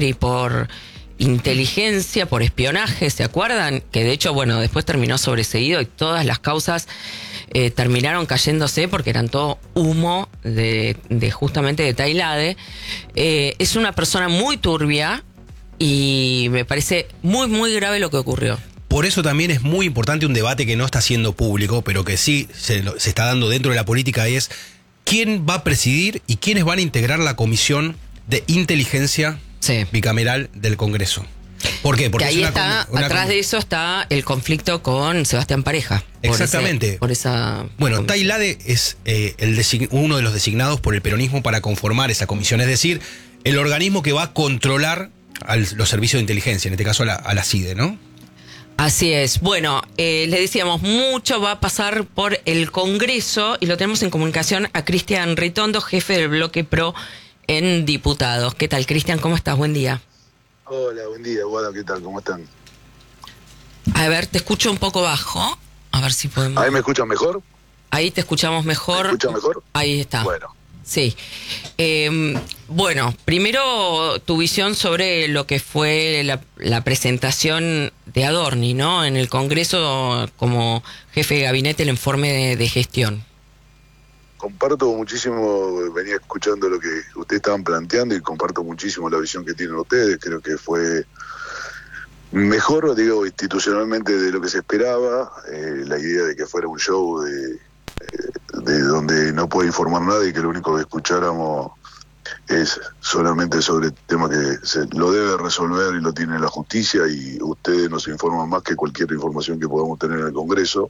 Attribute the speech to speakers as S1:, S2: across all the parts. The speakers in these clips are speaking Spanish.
S1: Macri por inteligencia, por espionaje, ¿se acuerdan? Que de hecho, bueno, después terminó sobreseído y todas las causas terminaron cayéndose porque eran todo humo de justamente de Tailade. Es una persona muy turbia y me parece muy, muy grave lo que ocurrió.
S2: Por eso también es muy importante un debate que no está siendo público, pero que sí se está dando dentro de la política, y es quién va a presidir y quiénes van a integrar la comisión de inteligencia bicameral del Congreso. ¿Por qué? Porque
S1: que ahí está, atrás de eso está el conflicto con Sebastián Pareja.
S2: Exactamente.
S1: Por esa
S2: bueno, Tailade es uno de los designados por el peronismo para conformar esa comisión, es decir, el organismo que va a controlar los servicios de inteligencia, en este caso a la CIDE, ¿no?
S1: Así es. Bueno, le decíamos, mucho va a pasar por el Congreso y lo tenemos en comunicación a Cristian Ritondo, jefe del bloque PRO en Diputados. ¿Qué tal, Cristian? ¿Cómo estás? Buen día.
S3: Hola, buen día, Guada, ¿qué tal? ¿Cómo están?
S1: A ver, te escucho un poco bajo. A ver si podemos...
S3: ¿Ahí me escuchan mejor?
S1: Ahí te escuchamos mejor.
S3: ¿Me escuchan mejor?
S1: Ahí está.
S3: Bueno.
S1: Sí. Bueno, primero tu visión sobre lo que fue la presentación de Adorni, ¿no? En el Congreso como jefe de gabinete, el informe de gestión.
S3: Comparto muchísimo, venía escuchando lo que ustedes estaban planteando y comparto muchísimo la visión que tienen ustedes. Creo que fue mejor, digo, institucionalmente de lo que se esperaba. La idea de que fuera un show de donde no puede informar nada y que lo único que escucháramos es solamente sobre el tema que se lo debe resolver y lo tiene la justicia, y ustedes nos informan más que cualquier información que podamos tener en el Congreso.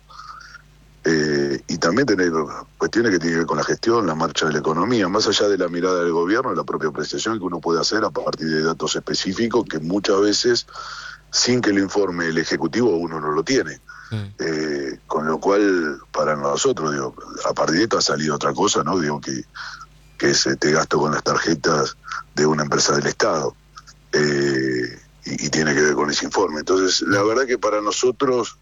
S3: Y también tener cuestiones que tienen que ver con la gestión, la marcha de la economía, más allá de la mirada del gobierno, la propia apreciación que uno puede hacer a partir de datos específicos que muchas veces, sin que lo informe el Ejecutivo, uno no lo tiene. Con lo cual, para nosotros, digo, a partir de esto ha salido otra cosa, ¿no? Digo, que es este gasto con las tarjetas de una empresa del Estado, y tiene que ver con ese informe. Entonces, la verdad que para nosotros,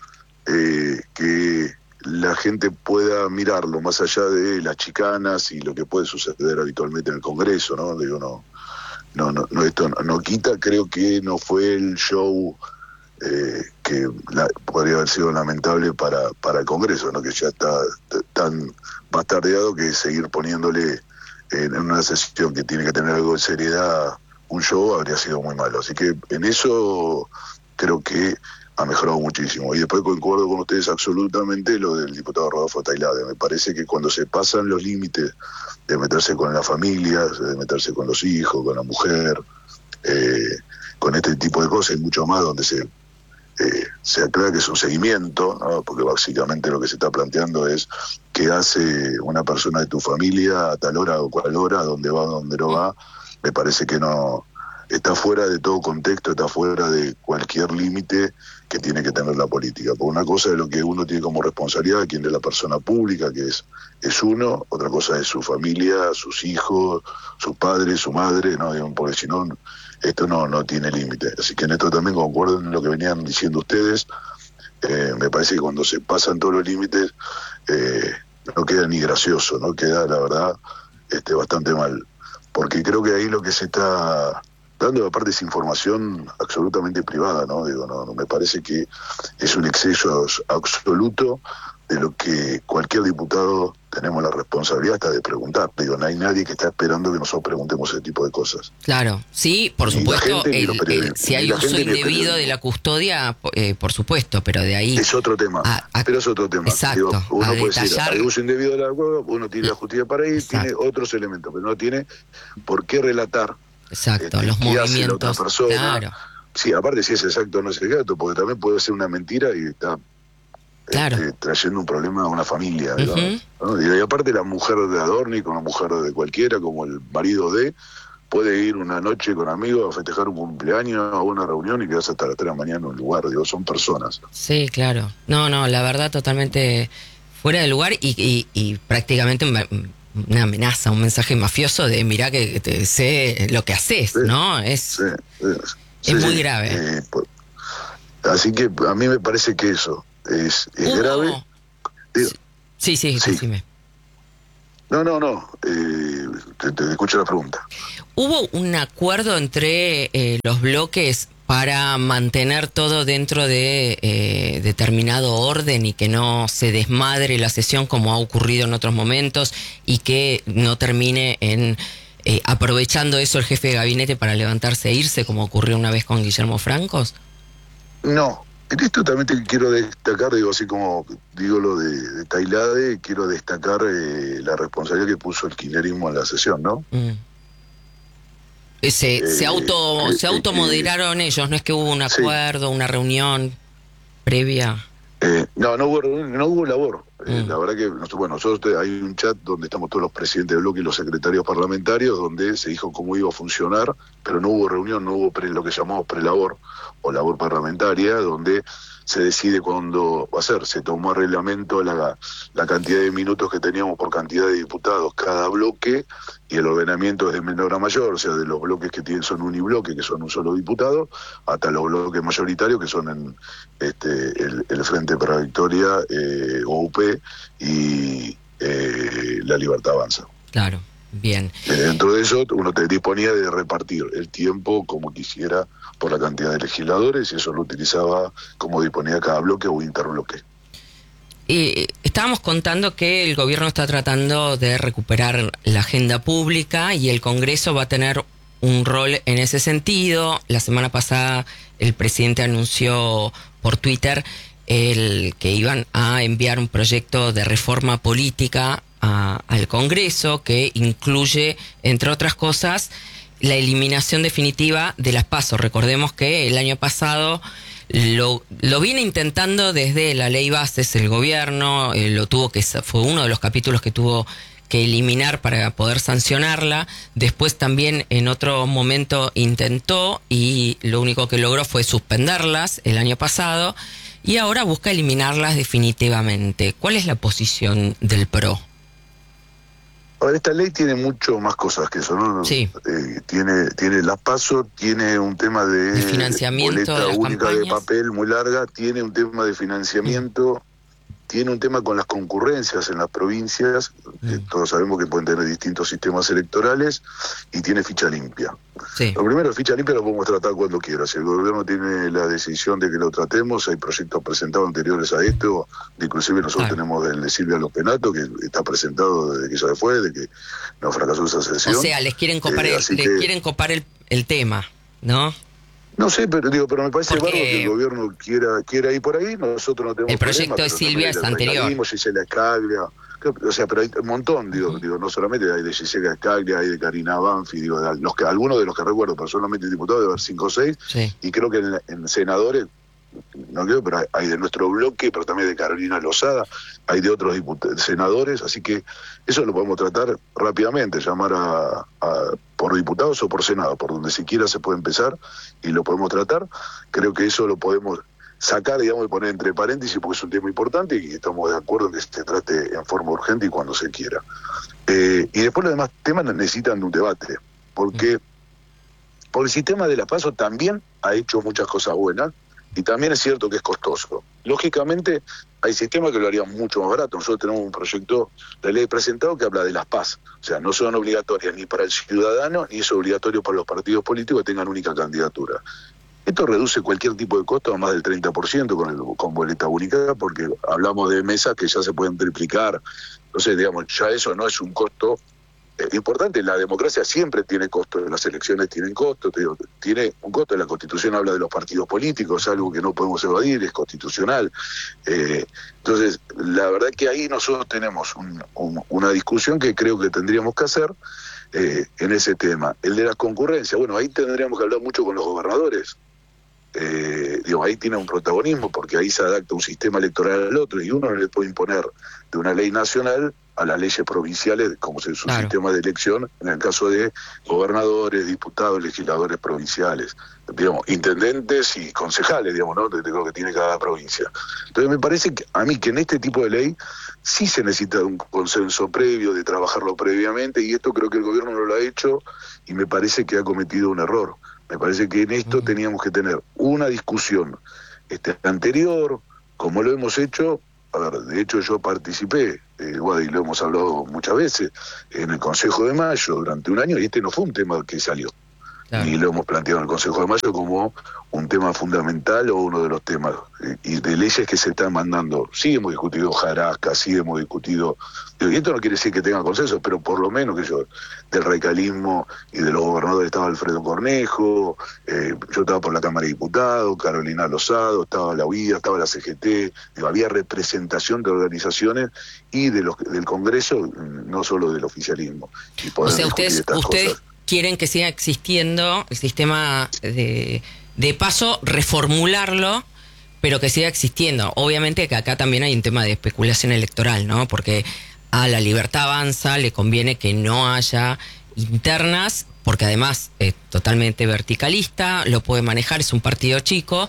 S3: que la gente pueda mirarlo más allá de las chicanas y lo que puede suceder habitualmente en el Congreso, ¿no? Digo, no, esto no quita, creo que no fue el show que podría haber sido lamentable para el Congreso, ¿no? Que ya está tan bastardeado que seguir poniéndole en una sesión que tiene que tener algo de seriedad un show habría sido muy malo. Así que en eso creo que ha mejorado muchísimo. Y después concuerdo con ustedes absolutamente lo del diputado Rodolfo Tailade. Me parece que cuando se pasan los límites de meterse con la familia, de meterse con los hijos, con la mujer, con este tipo de cosas y mucho más, donde se aclara que es un seguimiento, ¿no? Porque básicamente lo que se está planteando es qué hace una persona de tu familia a tal hora o cual hora, dónde va, dónde no va. Me parece que no está fuera de todo contexto, está fuera de cualquier límite que tiene que tener la política. Por una cosa es lo que uno tiene como responsabilidad, quien es la persona pública, que es uno, otra cosa es su familia, sus hijos, sus padres, su madre, ¿no? Porque si no, esto no tiene límite. Así que en esto también concuerdo en lo que venían diciendo ustedes. Me parece que cuando se pasan todos los límites, no queda ni gracioso, no queda, la verdad, bastante mal. Porque creo que ahí lo que se está dando, aparte, es información absolutamente privada, ¿no? Digo, no me parece que es un exceso absoluto de lo que cualquier diputado tenemos la responsabilidad hasta de preguntar. Digo, no hay nadie que está esperando que nosotros preguntemos ese tipo de cosas.
S1: Claro, sí, por supuesto, si hay uso indebido de la custodia, por supuesto, pero de ahí...
S3: Es otro tema, pero es otro tema.
S1: Exacto.
S3: Digo, uno puede decir, hay uso indebido de la custodia, uno tiene la justicia para ir, tiene otros elementos, pero no tiene por qué relatar.
S1: Exacto, los movimientos.
S3: Otra persona.
S1: Claro.
S3: Sí, aparte si es exacto o no es exacto, porque también puede ser una mentira y está trayendo un problema a una familia. ¿No? Y aparte la mujer de Adorni, con la mujer de cualquiera, como el marido puede ir una noche con amigos a festejar un cumpleaños, a una reunión y quedarse hasta las 3 de la mañana en un lugar. Digo, son personas.
S1: Sí, claro. No, la verdad totalmente fuera de lugar y prácticamente una amenaza, un mensaje mafioso de mirá que te sé lo que haces, ¿no? Es muy grave.
S3: Así que a mí me parece que eso es grave.
S1: Sí, decime.
S3: No. Te escucho la pregunta.
S1: ¿Hubo un acuerdo entre los bloques para mantener todo dentro de determinado orden y que no se desmadre la sesión como ha ocurrido en otros momentos y que no termine en aprovechando eso el jefe de gabinete para levantarse e irse, como ocurrió una vez con Guillermo Francos?
S3: No. En esto también te quiero destacar, digo, así como digo lo de Tailade, quiero destacar la responsabilidad que puso el kirchnerismo en la sesión, ¿no?
S1: Se automoderaron ellos, no es que hubo un acuerdo, sí, una reunión previa.
S3: No hubo labor. La verdad que, nosotros hay un chat donde estamos todos los presidentes de bloque y los secretarios parlamentarios, donde se dijo cómo iba a funcionar, pero no hubo reunión, no hubo lo que llamamos prelabor o labor parlamentaria, donde se decide cuándo va a ser. Se tomó a reglamento la cantidad de minutos que teníamos por cantidad de diputados cada bloque, y el ordenamiento es de menor a mayor, o sea, de los bloques que son unibloque, que son un solo diputado, hasta los bloques mayoritarios, que son el Frente para la Victoria, OUP y La Libertad Avanza.
S1: Claro, bien.
S3: Dentro de eso, uno te disponía de repartir el tiempo como quisiera por la cantidad de legisladores, y eso lo utilizaba como disponía cada bloque o interbloque.
S1: Estábamos contando que el gobierno está tratando de recuperar la agenda pública y el Congreso va a tener un rol en ese sentido. La semana pasada el presidente anunció por Twitter que iban a enviar un proyecto de reforma política al Congreso que incluye, entre otras cosas, la eliminación definitiva de las PASO. Recordemos que el año pasado lo viene intentando desde la ley bases el gobierno, fue uno de los capítulos que tuvo que eliminar para poder sancionarla. Después también en otro momento intentó y lo único que logró fue suspenderlas el año pasado y ahora busca eliminarlas definitivamente. ¿Cuál es la posición del PRO?
S3: Ahora, esta ley tiene mucho más cosas que eso, ¿no?
S1: Sí.
S3: Tiene las PASO, tiene un tema de
S1: financiamiento
S3: boleta
S1: de las
S3: única
S1: campañas,
S3: de papel muy larga, tiene un tema de financiamiento, tiene un tema con las concurrencias en las provincias, todos sabemos que pueden tener distintos sistemas electorales, y tiene ficha limpia.
S1: Sí.
S3: Lo primero, ficha limpia lo podemos tratar cuando quiera. Si el gobierno tiene la decisión de que lo tratemos, hay proyectos presentados anteriores a esto, inclusive nosotros tenemos el de Silvia Lopenato, que está presentado desde que ella se fue, de que no fracasó esa sesión.
S1: O sea, les quieren copar, quieren copar el tema, ¿no?
S3: No sé, pero me parece bárbaro que el gobierno quiera ir por ahí. Nosotros no tenemos
S1: el proyecto
S3: problema,
S1: de Silvia es anterior.
S3: Gisela Scaglia, o sea, pero hay un montón, digo, no solamente hay de Gisela Scaglia, hay de Karina Banfi, algunos de los que recuerdo personalmente diputados, de haber 5 o 6,
S1: sí.
S3: Y creo que en senadores, no creo, pero hay de nuestro bloque, pero también de Carolina Lozada, hay de otros senadores, así que eso lo podemos tratar rápidamente, llamar por diputados o por senado, por donde siquiera se puede empezar, y lo podemos tratar. Creo que eso lo podemos sacar, digamos, y poner entre paréntesis, porque es un tema importante y estamos de acuerdo en que se trate en forma urgente y cuando se quiera. Y después los demás temas necesitan de un debate, porque el sistema de la PASO también ha hecho muchas cosas buenas, y también es cierto que es costoso. Lógicamente, hay sistemas que lo harían mucho más barato. Nosotros tenemos un proyecto de ley presentado que habla de las PAS. O sea, no son obligatorias ni para el ciudadano, ni es obligatorio para los partidos políticos que tengan única candidatura. Esto reduce cualquier tipo de costo a más del 30% con boleta única, porque hablamos de mesas que ya se pueden triplicar. Entonces, digamos, ya eso no es un costo importante. La democracia siempre tiene costo, las elecciones tienen costo, tiene un costo. La Constitución habla de los partidos políticos, algo que no podemos evadir, es constitucional. Entonces, la verdad que ahí nosotros tenemos una discusión que creo que tendríamos que hacer en ese tema. El de la concurrencia, bueno, ahí tendríamos que hablar mucho con los gobernadores. Ahí tiene un protagonismo, porque ahí se adapta un sistema electoral al otro, y uno no le puede imponer de una ley nacional a las leyes provinciales, como es su sistema de elección, en el caso de gobernadores, diputados, legisladores provinciales, intendentes y concejales, ¿no? De lo que tiene cada provincia. Entonces me parece a mí que en este tipo de ley sí se necesita un consenso previo, de trabajarlo previamente, y esto creo que el gobierno no lo ha hecho, y me parece que ha cometido un error. Me parece que en esto teníamos que tener una discusión anterior, como lo hemos hecho, a ver, de hecho yo participé, bueno, y lo hemos hablado muchas veces, en el Consejo de Mayo durante un año, y este no fue un tema que salió. Claro. Y lo hemos planteado en el Consejo de Mayo como un tema fundamental o uno de los temas y de leyes que se están mandando. Sí hemos discutido hojarasca, sí hemos discutido, y esto no quiere decir que tenga consenso, pero por lo menos que yo, del radicalismo y de los gobernadores estaba Alfredo Cornejo, yo estaba por la Cámara de Diputados, Carolina Lozado, estaba la UIA, estaba la CGT, había representación de organizaciones y del Congreso, no solo del oficialismo. Y
S1: o sea, ustedes quieren que siga existiendo el sistema de paso, reformularlo, pero que siga existiendo. Obviamente que acá también hay un tema de especulación electoral, ¿no? Porque a La Libertad Avanza le conviene que no haya internas, porque además es totalmente verticalista, lo puede manejar, es un partido chico,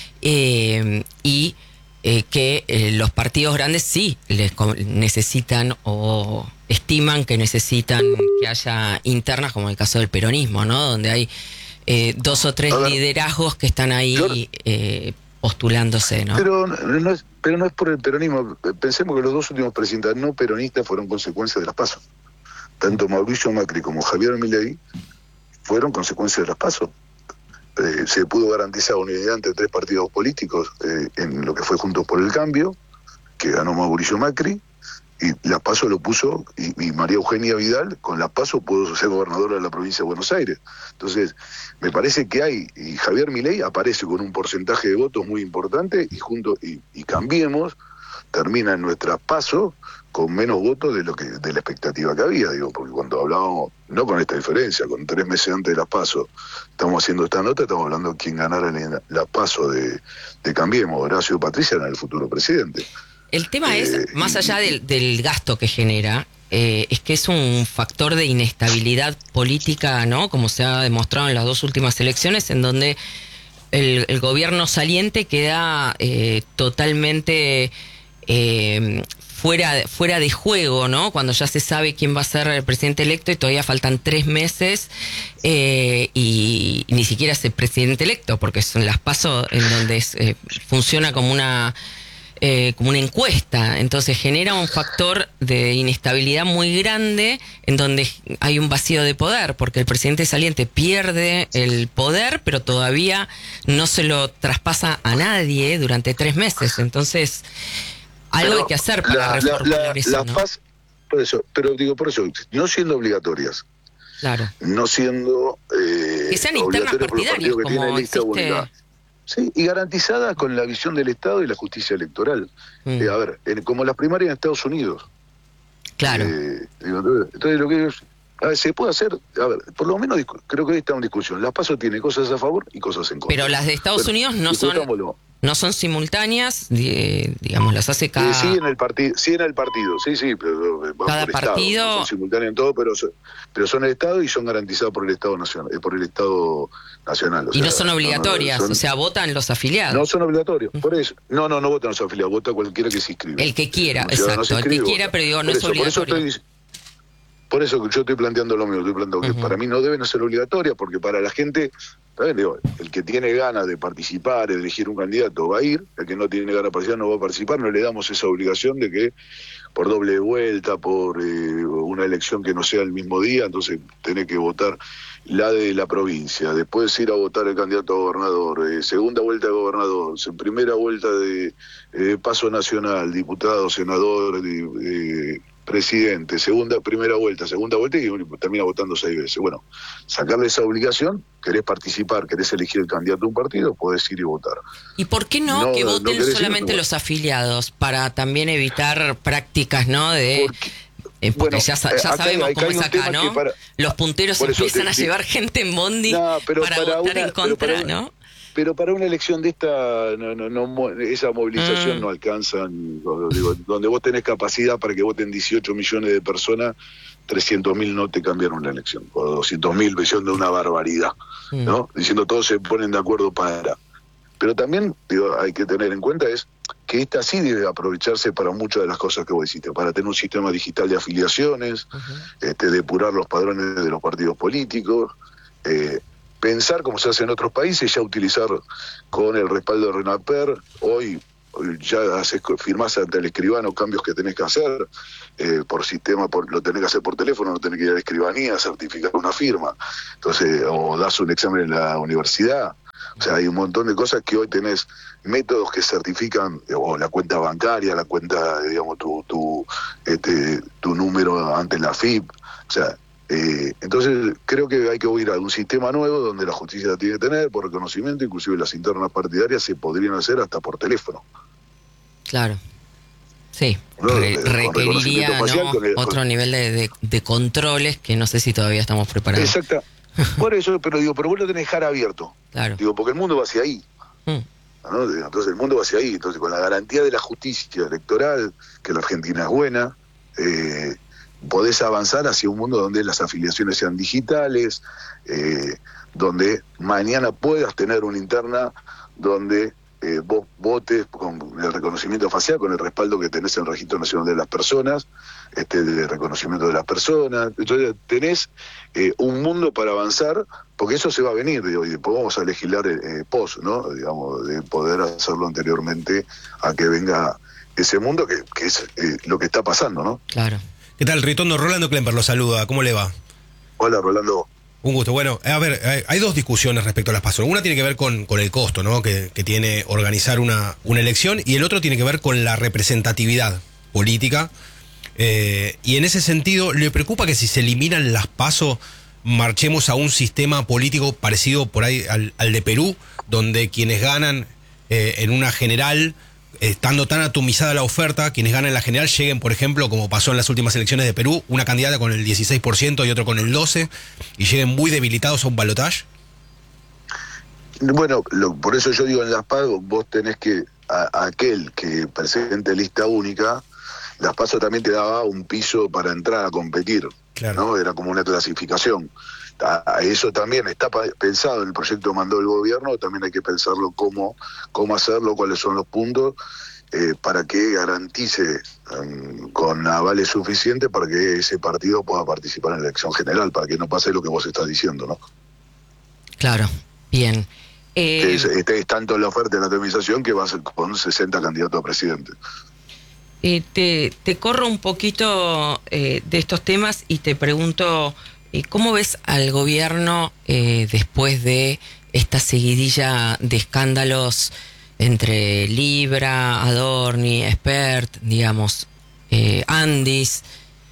S1: y que los partidos grandes sí necesitan o estiman que necesitan que haya internas, como en el caso del peronismo, ¿no? Donde hay 2 o 3 liderazgos que están ahí postulándose, ¿no?
S3: Pero no es por el peronismo. Pensemos que los 2 últimos presidentes no peronistas fueron consecuencia de las PASO. Tanto Mauricio Macri como Javier Milei fueron consecuencia de las PASO. Se pudo garantizar unidad entre 3 partidos políticos en lo que fue Juntos por el Cambio, que ganó Mauricio Macri, y la PASO lo puso, y María Eugenia Vidal con la PASO pudo ser gobernadora de la provincia de Buenos Aires. Entonces, me parece que y Javier Milei aparece con un porcentaje de votos muy importante, y Cambiemos termina en nuestra PASO con menos votos de la expectativa que había, digo, porque cuando hablábamos, no con esta diferencia, con 3 meses antes de la PASO, estamos haciendo esta nota, estamos hablando de quién ganara la PASO de Cambiemos, Horacio Patricia, era el futuro presidente.
S1: El tema es, más allá del gasto que genera, es que es un factor de inestabilidad política, ¿no? Como se ha demostrado en las 2 últimas elecciones, en donde el gobierno saliente queda totalmente fuera de juego, ¿no? Cuando ya se sabe quién va a ser el presidente electo y todavía faltan 3 meses y ni siquiera es el presidente electo, porque son las PASO en donde funciona como una encuesta, entonces genera un factor de inestabilidad muy grande en donde hay un vacío de poder, porque el presidente saliente pierde el poder, pero todavía no se lo traspasa a nadie durante 3 meses, entonces algo hay que hacer para reformular eso, ¿no?
S3: Por eso, no siendo obligatorias.
S1: Claro.
S3: No siendo
S1: que sean internas partidarias, como existe.
S3: Sí, y garantizada con la visión del Estado y la justicia electoral. A ver, como las primarias en Estados Unidos.
S1: Claro.
S3: Entonces lo que se puede hacer, a ver, por lo menos creo que hoy está en discusión. Las PASO tiene cosas a favor y cosas en contra.
S1: Pero las de Estados Unidos no son simultáneas, digamos, las hace cada...
S3: Sí, en el partido, sí, pero
S1: cada
S3: por
S1: partido...
S3: Estado, no son simultáneas en todo, pero son el Estado y son garantizadas por el Estado nacional,
S1: y no son obligatorias, o sea, votan los afiliados.
S3: No son obligatorios, por eso. No votan los afiliados, vota cualquiera que se inscribe.
S1: El que quiera, exacto, el que quiera, pero digo, no es obligatorio.
S3: Por eso yo estoy planteando lo mismo, que para mí no deben ser obligatorias, porque para la gente, el que tiene ganas de participar, de elegir un candidato, va a ir, el que no tiene ganas de participar no va a participar, no le damos esa obligación de que por doble vuelta, por una elección que no sea el mismo día, entonces tenés que votar la de la provincia, después ir a votar el candidato a gobernador, segunda vuelta de gobernador, primera vuelta de paso nacional, diputado, senador, presidente, primera vuelta y termina votando 6 veces. Bueno, sacarle esa obligación, querés participar, querés elegir el candidato de un partido, podés ir y votar.
S1: ¿Y por qué no que voten solamente los afiliados para también evitar prácticas, ¿no? Porque ya sabemos cómo es acá, ¿no? Los punteros empiezan a llevar gente en bondi para votar en contra, ¿no?
S3: Pero para una elección de esta, esa movilización no alcanza, donde vos tenés capacidad para que voten 18 millones de personas, 300.000 no te cambiaron la elección, o 200.000, visión de una barbaridad, ¿no? Diciendo todos se ponen de acuerdo para... Pero también hay que tener en cuenta es que esta sí debe aprovecharse para muchas de las cosas que vos hiciste, para tener un sistema digital de afiliaciones, depurar los padrones de los partidos políticos, pensar como se hace en otros países, ya utilizar con el respaldo de RENAPER, hoy ya firmás ante el escribano cambios que tenés que hacer por sistema, lo tenés que hacer por teléfono, no tenés que ir a la escribanía a certificar una firma, entonces, o das un examen en la universidad. O sea, hay un montón de cosas que hoy tenés métodos que certifican, o la cuenta bancaria, la cuenta, digamos, tu número ante la FIP. O sea, entonces creo que hay que ir a un sistema nuevo donde la justicia la tiene que tener por reconocimiento, inclusive las internas partidarias se podrían hacer hasta por teléfono.
S1: Claro. Sí,
S3: ¿No?
S1: requeriría, ¿no?, otro nivel de controles que no sé si todavía estamos preparados.
S3: Exacto. Por eso, pero vos lo tenés que dejar abierto.
S1: Claro.
S3: Porque el mundo va hacia ahí. ¿No? Entonces el mundo va hacia ahí. Entonces, con la garantía de la justicia electoral, que la Argentina es buena, podés avanzar hacia un mundo donde las afiliaciones sean digitales, donde mañana puedas tener una interna donde vos votes con el reconocimiento facial, con el respaldo que tenés en el Registro Nacional de las Personas, de reconocimiento de las personas. Entonces tenés un mundo para avanzar, porque eso se va a venir, y después vamos a legislar post, ¿no? Digamos, de poder hacerlo anteriormente a que venga ese mundo que es lo que está pasando, ¿no?
S1: Claro.
S2: ¿Qué tal, Ritondo? Rolando Klemper lo saluda, ¿cómo le va?
S3: Hola, Rolando.
S2: Un gusto. Bueno, a ver, hay dos discusiones respecto a las PASO. Una tiene que ver con el costo, ¿no?, que tiene organizar una elección, y el otro tiene que ver con la representatividad política. Y en ese sentido, ¿le preocupa que si se eliminan las PASO marchemos a un sistema político parecido por ahí al de Perú, donde quienes ganan en una general, estando tan atomizada la oferta, quienes ganan en la general lleguen, por ejemplo, como pasó en las últimas elecciones de Perú, una candidata con el 16% y otro con el 12%, y lleguen muy debilitados a un balotaje?
S3: Bueno, por eso yo digo, en las PASO vos tenés que, aquel que presente lista única, las PASO también te daba un piso para entrar a competir, claro, ¿no? Era como una clasificación. Eso también está pensado en el proyecto que mandó el gobierno, también hay que pensarlo cómo hacerlo, cuáles son los puntos, para que garantice con avales suficientes para que ese partido pueda participar en la elección general, para que no pase lo que vos estás diciendo, ¿no?
S1: Claro, bien.
S3: Que es tanto la oferta de la atomización que va a ser con 60 candidatos a presidente.
S1: Te corro un poquito de estos temas y te pregunto, ¿cómo ves al gobierno después de esta seguidilla de escándalos entre Libra, Adorni, Espert, digamos, Andis?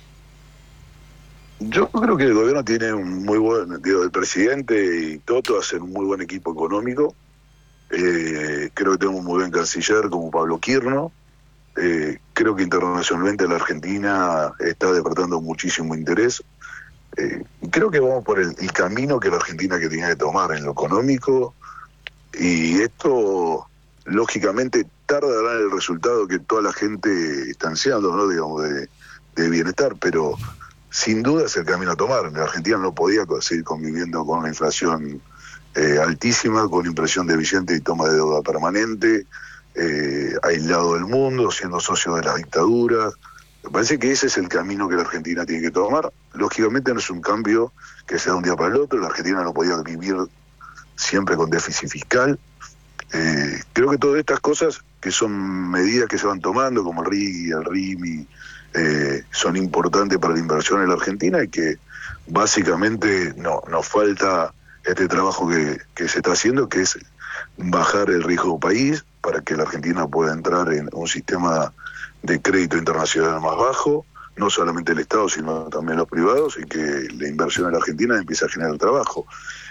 S3: Yo creo que el gobierno tiene un muy buen, el presidente y Toto hacen un muy buen equipo económico. Creo que tenemos un muy buen canciller como Pablo Quirno. Creo que internacionalmente la Argentina está despertando muchísimo interés. Creo que vamos por el camino que la Argentina que tiene que tomar en lo económico, y esto lógicamente tardará en el resultado que toda la gente está ansiando, ¿no? Digamos, de bienestar, pero sin duda es el camino a tomar. La Argentina no podía seguir conviviendo con una inflación altísima, con impresión deficiente y toma de deuda permanente, aislado del mundo, siendo socio de las dictaduras. Me parece que ese es el camino que la Argentina tiene que tomar. Lógicamente no es un cambio que sea de un día para el otro. La Argentina no podía vivir siempre con déficit fiscal. Creo que todas estas cosas, que son medidas que se van tomando, como el RIGI, el RIMI, son importantes para la inversión en la Argentina, y que básicamente nos falta este trabajo que se está haciendo, que es bajar el riesgo país para que la Argentina pueda entrar en un sistema de crédito internacional más bajo, no solamente el Estado, sino también los privados, y que la inversión en la Argentina empiece a generar trabajo.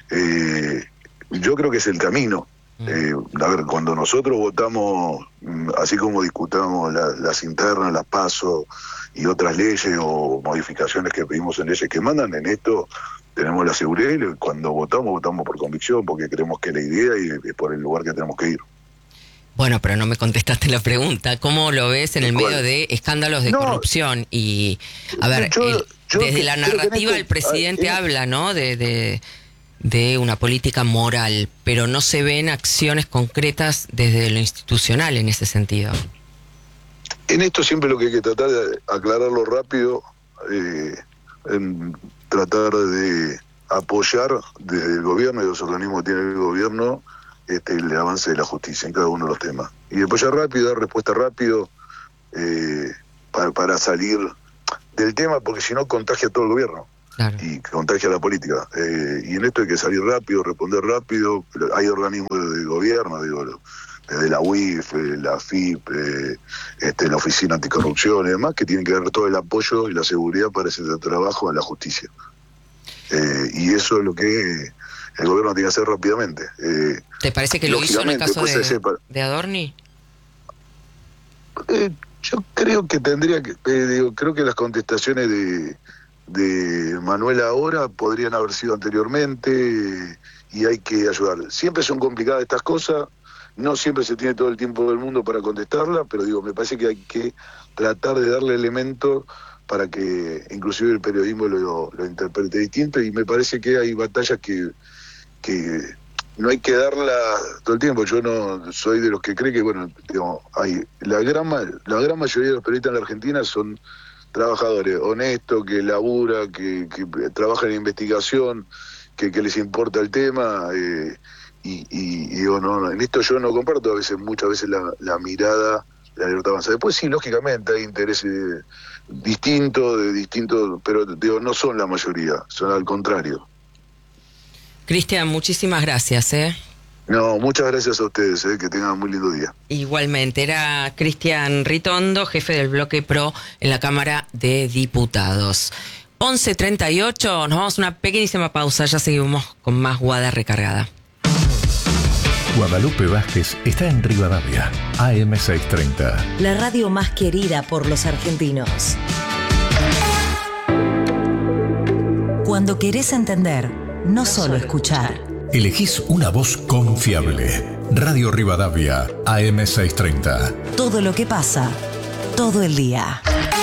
S3: Yo creo que es el camino. A ver, cuando nosotros votamos, así como discutamos las internas, las PASO y otras leyes o modificaciones que pedimos en leyes que mandan, en esto tenemos la seguridad, y cuando votamos por convicción, porque creemos que la idea y es por el lugar que tenemos que ir.
S1: Bueno, pero no me contestaste la pregunta. ¿Cómo lo ves en el medio de escándalos de corrupción? Y, a ver, desde la narrativa el presidente habla, ¿no?, de una política moral, pero no se ven acciones concretas desde lo institucional en ese sentido.
S3: En esto siempre lo que hay que tratar de aclararlo rápido, en tratar de apoyar desde el gobierno y los organismos que tiene el gobierno el avance de la justicia en cada uno de los temas. Y después ya rápido, dar respuesta rápido para salir del tema, porque si no contagia a todo el gobierno. Claro. Y contagia a la política. Y en esto hay que salir rápido, responder rápido. Hay organismos de gobierno, digo, desde la UIF, la AFIP, la Oficina Anticorrupción y demás, que tienen que dar todo el apoyo y la seguridad para ese trabajo en la justicia. Y eso es lo que el gobierno tiene que hacer rápidamente.
S1: ¿Te parece que lo hizo en el caso de Adorni?
S3: Yo creo que tendría que... creo que las contestaciones de Manuel ahora podrían haber sido anteriormente, y hay que ayudar. Siempre son complicadas estas cosas, no siempre se tiene todo el tiempo del mundo para contestarla, pero me parece que hay que tratar de darle elementos para que inclusive el periodismo lo interprete distinto, y me parece que hay batallas que no hay que darla todo el tiempo. Yo no soy de los que cree que, hay la gran mayoría de los periodistas en la Argentina son trabajadores honestos, que laburan, que trabajan en investigación, que les importa el tema, y digo, no, en esto yo no comparto muchas veces la mirada de la libertad avanza. Después sí, lógicamente hay intereses distintos, pero digo, no son la mayoría, son al contrario.
S1: Cristian, muchísimas gracias.
S3: No, muchas gracias a ustedes, que tengan un muy lindo día.
S1: Igualmente, era Cristian Ritondo, jefe del bloque PRO en la Cámara de Diputados. 11:38, nos vamos a una pequeñísima pausa, ya seguimos con más Guada Recargada.
S4: Guadalupe Vázquez está en Rivadavia, AM630.
S5: La radio más querida por los argentinos. Cuando querés entender, no solo escuchar.
S4: Elegís una voz confiable. Radio Rivadavia, AM630.
S5: Todo lo que pasa, todo el día.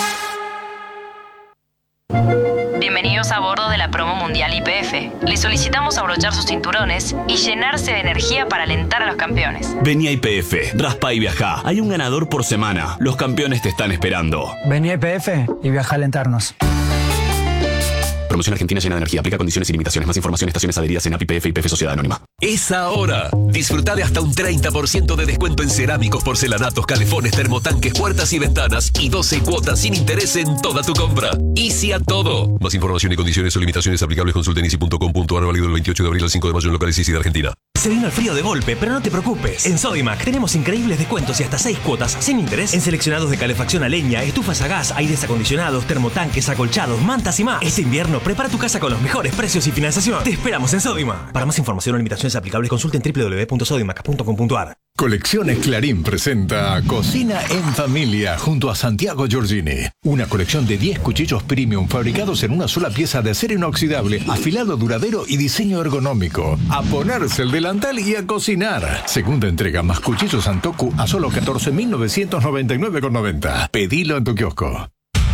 S6: Bienvenidos a bordo de la promo mundial YPF. Les solicitamos abrochar sus cinturones y llenarse de energía para alentar a los campeones.
S7: Vení a YPF, raspa y viajá. Hay un ganador por semana. Los campeones te están esperando.
S8: Vení a YPF y viaja a alentarnos.
S7: Promoción Argentina llena de energía. Aplica condiciones y limitaciones. Más información, estaciones adheridas en API YPF y YPF Sociedad Anónima.
S9: Es ahora. Disfrutá de hasta un 30% de descuento en cerámicos, porcelanatos, calefones, termotanques, puertas y ventanas, y 12 cuotas sin interés en toda tu compra. Easy a todo. Más información y condiciones o limitaciones aplicables consulten easy.com.ar, válido del 28 de abril al 5 de mayo en locales Easy de Argentina.
S10: Se vino el frío de golpe, pero no te preocupes. En Sodimac tenemos increíbles descuentos y hasta 6 cuotas sin interés en seleccionados de calefacción a leña, estufas a gas, aires acondicionados, termotanques, acolchados, mantas y más. Este invierno prepara tu casa con los mejores precios y financiación. Te esperamos en Sodimac. Para más información o limitaciones aplicables consulten www.sodimac.com.ar.
S4: Colecciones Clarín presenta Cocina en Familia junto a Santiago Giorgini. Una colección de 10 cuchillos premium fabricados en una sola pieza de acero inoxidable, afilado duradero y diseño ergonómico. A ponerse el delantal y a cocinar. Segunda entrega más cuchillos Santoku a solo 14.999,90. Pedilo en tu kiosco.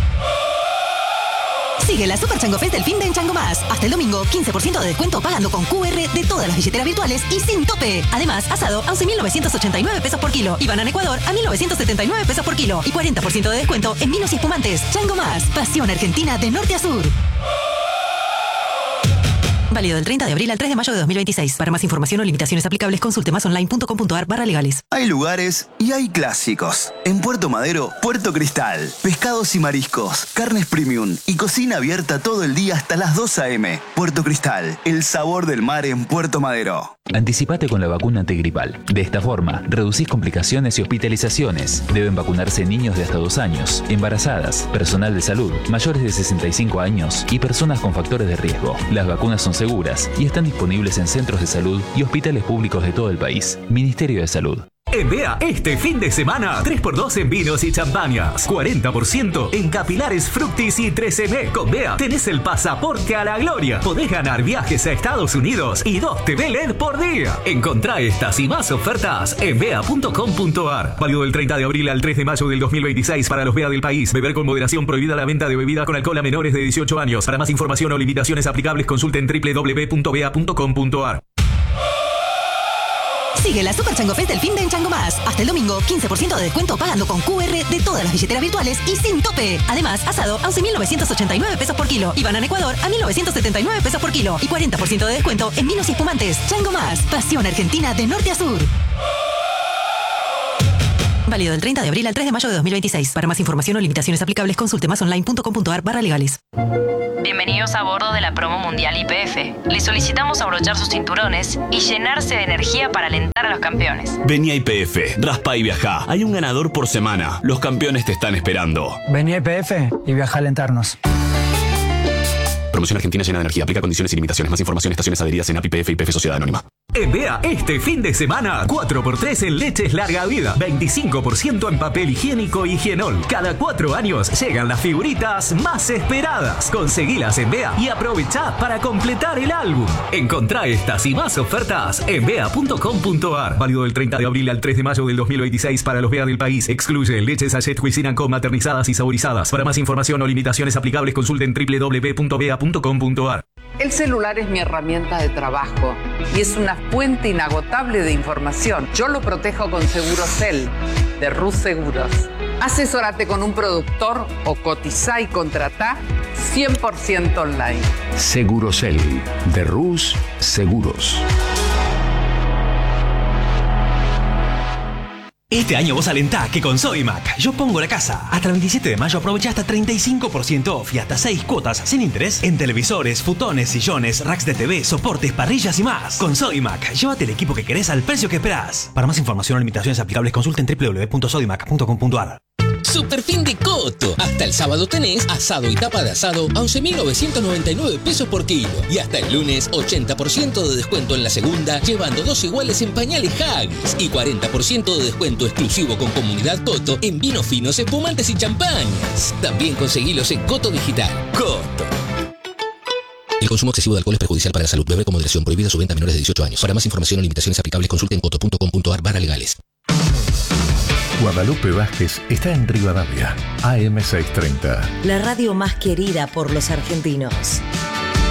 S11: Sigue la Super Chango Fest del fin de en Chango Más. Hasta el domingo, 15% de descuento pagando con QR de todas las billeteras virtuales y sin tope. Además, asado a 11.989 pesos por kilo y banana Ecuador a 1.979 pesos por kilo y 40% de descuento en vinos y espumantes. Chango Más, pasión argentina de norte a sur. Válido del 30 de abril al 3 de mayo de 2026. Para más información o limitaciones aplicables, consulte masonline.com.ar/legales.
S12: Hay lugares y hay clásicos. En Puerto Madero, Puerto Cristal. Pescados y mariscos, carnes premium y cocina abierta todo el día hasta las 2 a.m. Puerto Cristal, el sabor del mar en Puerto Madero.
S13: Anticipate con la vacuna antigripal. De esta forma, reducís complicaciones y hospitalizaciones. Deben vacunarse niños de hasta 2 años, embarazadas, personal de salud, mayores de 65 años y personas con factores de riesgo. Las vacunas son seguras y están disponibles en centros de salud y hospitales públicos de todo el país. Ministerio de Salud.
S14: En BEA, este fin de semana, 3x2 en vinos y champañas, 40% en capilares Fructis y 13M. Con BEA tenés el pasaporte a la gloria. Podés ganar viajes a Estados Unidos y 2 TV LED por día. Encontrá estas y más ofertas en bea.com.ar. Válido del 30 de abril al 3 de mayo del 2026 para los BEA del país. Beber con moderación, prohibida la venta de bebida con alcohol a menores de 18 años. Para más información o limitaciones aplicables, consulten www.bea.com.ar.
S11: Sigue la Super Chango Fest del fin de en Chango Más. Hasta el domingo, 15% de descuento pagando con QR de todas las billeteras virtuales y sin tope. Además, asado a 11.989 pesos por kilo y banana Ecuador a 1.979 pesos por kilo y 40% de descuento en vinos y espumantes. Chango Más, pasión argentina de norte a sur. Válido del 30 de abril al 3 de mayo de 2026. Para más información o limitaciones aplicables, consulte masonline.com.ar/legales.
S6: Bienvenidos a bordo de la promo mundial YPF. Les solicitamos abrochar sus cinturones y llenarse de energía para alentar a los campeones.
S7: Vení a YPF, raspa y viajá. Hay un ganador por semana. Los campeones te están esperando.
S8: Vení a YPF y viaja a alentarnos.
S7: Promoción argentina llena de energía. Aplica condiciones y limitaciones. Más información, estaciones adheridas en API, YPF y YPF Sociedad Anónima.
S14: En Bea, este fin de semana, 4x3 en leches larga vida, 25% en papel higiénico y Higienol. Cada 4 años llegan las figuritas más esperadas. Conseguilas en Bea y aprovechá para completar el álbum. Encontrá estas y más ofertas en bea.com.ar. Válido del 30 de abril al 3 de mayo del 2026 para los Bea del país. Excluye leches Sachet Cuisine & Co maternizadas y saborizadas. Para más información o limitaciones aplicables, consulten www.bea.com.ar.
S15: El celular es mi herramienta de trabajo y es una fuente inagotable de información. Yo lo protejo con Segurosel de Rus Seguros. Asesórate con un productor o cotizá y contratá 100% online.
S16: Segurosel de Rus Seguros.
S10: Este año vos alentá que con Sodimac yo pongo la casa. Hasta el 27 de mayo aprovecha hasta 35% off y hasta 6 cuotas sin interés en televisores, futones, sillones, racks de TV, soportes, parrillas y más. Con Sodimac, llévate el equipo que querés al precio que esperás. Para más información o limitaciones aplicables, consulten www.sodimac.com.ar.
S17: Superfin de Coto. Hasta el sábado tenés asado y tapa de asado a 11.999 pesos por kilo. Y hasta el lunes, 80% de descuento en la segunda, llevando 2 iguales en pañales Haggis. Y 40% de descuento exclusivo con Comunidad Coto en vinos finos, espumantes y champañas. También conseguilos en Coto Digital. Coto. El consumo excesivo de alcohol es perjudicial para la salud. Beber con moderación. Prohibida su venta a menores de 18 años. Para más información o limitaciones aplicables, consulten coto.com.ar/legales.
S4: Guadalupe Vázquez está en Rivadavia, AM630.
S5: La radio más querida por los argentinos.